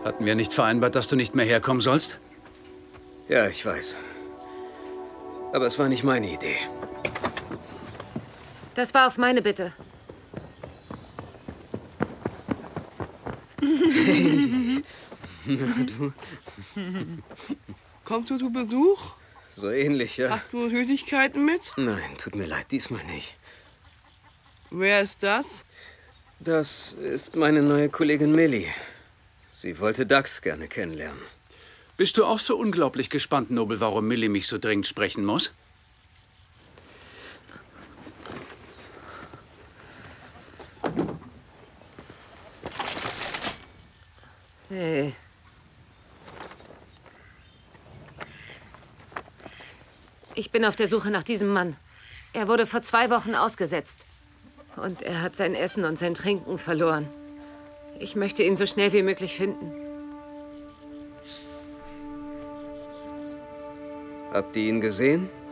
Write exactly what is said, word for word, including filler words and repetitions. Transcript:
Hatten wir nicht vereinbart, dass du nicht mehr herkommen sollst? Ja, ich weiß. Aber es war nicht meine Idee. Das war auf meine Bitte. Hey. Na, du. Kommst du zu Besuch? So ähnlich, ja. Hast du Süßigkeiten mit? Nein, tut mir leid, diesmal nicht. Wer ist das? Das ist meine neue Kollegin Millie. Sie wollte Dax gerne kennenlernen. Bist du auch so unglaublich gespannt, Noble, warum Millie mich so dringend sprechen muss? Hey. Ich bin auf der Suche nach diesem Mann. Er wurde vor zwei Wochen ausgesetzt. Und er hat sein Essen und sein Trinken verloren. Ich möchte ihn so schnell wie möglich finden. Habt ihr ihn gesehen?